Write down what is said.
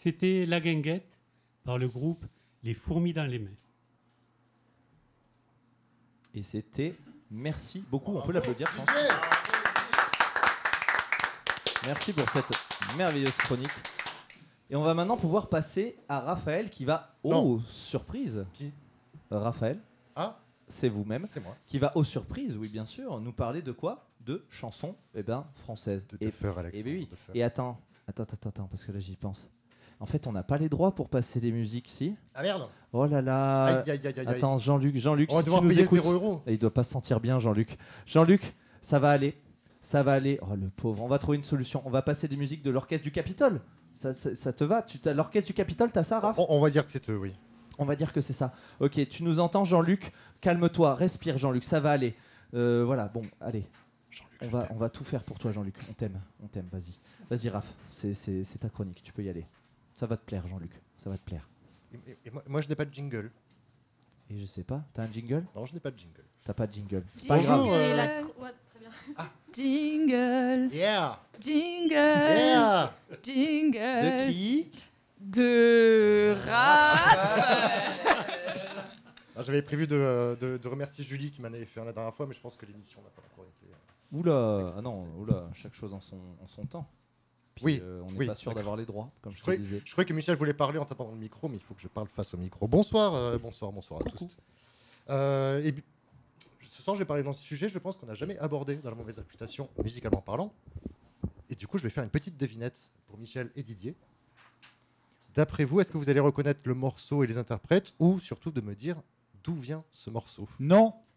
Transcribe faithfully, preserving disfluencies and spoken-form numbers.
C'était La Guinguette par le groupe Les Fourmis dans les mains. Et c'était... Merci beaucoup, on peut l'applaudir, je pense. Merci pour cette merveilleuse chronique. Et on va maintenant pouvoir passer à Raphaël qui va... Oh, Non. surprise. Qui ? Raphaël, Ah, c'est vous-même. c'est moi. Qui va, aux surprises, oui bien sûr, nous parler de quoi ? De chansons eh ben, françaises. De Et, Deffer, Alexandre. et, ben oui. Deffer. Et attends, attends, attends, attends, parce que là j'y pense. En fait, on n'a pas les droits pour passer des musiques, si ? Ah merde. Oh là là. Aïe, aïe, aïe, aïe, aïe. Attends, Jean-Luc, Jean-Luc, On va si tu devoir nous payer écoutes... zéro euros. Il doit pas se sentir bien, Jean-Luc. Jean-Luc, ça va aller. Ça va aller. Oh, le pauvre. On va trouver une solution. On va passer des musiques de l'Orchestre du Capitole. Ça, ça, ça te va tu, t'as, L'Orchestre du Capitole, t'as ça, Raph ? On, on va dire que c'est eux, oui. On va dire que c'est ça. Ok, tu nous entends, Jean-Luc ? Calme-toi, respire, Jean-Luc, ça va aller. Euh, voilà, bon, allez. Jean-Luc, On je va, t'aime. on va tout faire pour toi, Jean-Luc. On t'aime, on t'aime, vas-y. Vas-y, Raph, c'est, c'est, c'est ta chronique, tu peux y aller. Ça va te plaire, Jean-Luc, ça va te plaire. Et- et- et moi, moi, je n'ai pas de jingle. Et je sais pas, t'as un jingle ? Non, je n'ai pas de jingle. T'as pas de jingle. C'est Bonjour, pas grave. euh, La... Ouais, très bien. Jingle, Yeah. jingle, Yeah. jingle. De qui ? De Raph. Ah, j'avais prévu de, de- de remercier Julie qui m'en avait fait un la dernière fois, mais je pense que l'émission n'a pas encore été. euh, Oula, ah non, oula, chaque chose en son, en son temps. Puis, Oui, euh, on n'est oui, pas sûr d'accord. d'avoir les droits, comme je Je te croyais, disais. je croyais que Michel voulait parler en tapant dans le micro, mais il faut que je parle face au micro. Bonsoir, euh, bonsoir, bonsoir à tous. Euh, et bi- ce soir, je vais parler dans ce sujet, je pense qu'on n'a jamais abordé dans la mauvaise réputation, musicalement parlant. Et du coup, je vais faire une petite devinette pour Michel et Didier. D'après vous, est-ce que vous allez reconnaître le morceau et les interprètes, ou surtout de me dire d'où vient ce morceau ? Non.